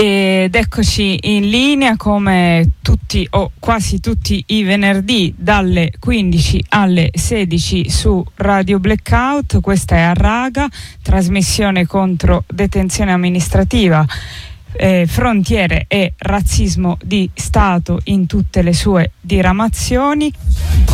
Ed eccoci in linea come tutti o quasi tutti i venerdì dalle 15 alle 16 su Radio Blackout. Questa è A Raga, trasmissione contro detenzione amministrativa, frontiere e razzismo di Stato in tutte le sue diramazioni.